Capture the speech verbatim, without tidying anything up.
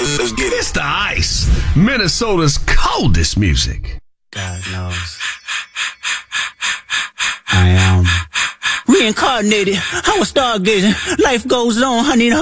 Let's get it. It's the Ice, Minnesota's coldest music. God knows. I am reincarnated. I was stargazing. Life goes on. I need a